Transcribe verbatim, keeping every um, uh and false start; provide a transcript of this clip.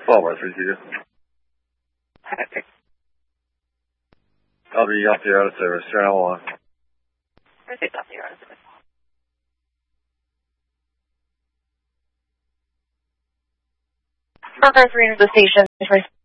twelve R three two. I'll be off the air out of service. Channel one. Proceed off the air out of service. Burger three to the station.